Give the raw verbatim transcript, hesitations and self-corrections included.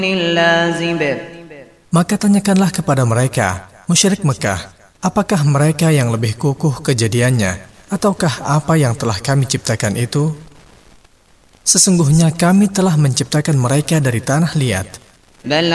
اللازب. Maka tanyakanlah kepada mereka, musyrik Mekah, apakah mereka yang lebih kukuh kejadiannya, ataukah apa yang telah kami ciptakan itu? Sesungguhnya kami telah menciptakan mereka dari tanah liat. بل